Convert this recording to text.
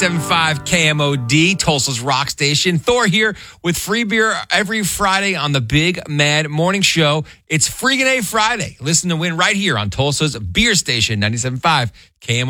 97.5 KMOD, Tulsa's rock station. Thor here with free beer every Friday on the Big Mad Morning Show. It's Freakin' A Friday. Listen to win right here on Tulsa's beer station, 97.5 KMOD.